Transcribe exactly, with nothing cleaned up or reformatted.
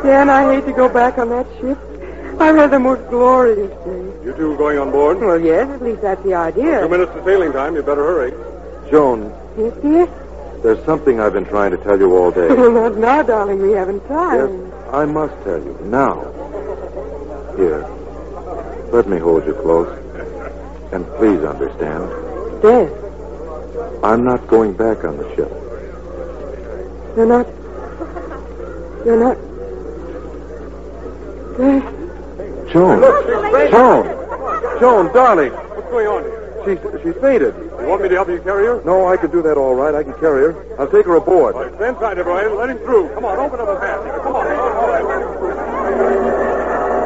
Dan, I hate to go back on that ship. I've had the most glorious day. You two going on board? Well, yes, at least that's the idea. Two minutes to sailing time. You better hurry. Joan. Yes, dear? There's something I've been trying to tell you all day. Well, not now, darling. We haven't time. Yes, I must tell you. Now. Here. Let me hold you close. And please understand. Death. I'm not going back on the ship. You're not... You're not... Death. Joan. Joan. Joan, darling. What's going on here? She's, she's fainted. You want me to help you carry her? No, I can do that all right. I can carry her. I'll take her aboard. All right, stand tight, everybody. Let him through. Come on, open up a hatch. Come on.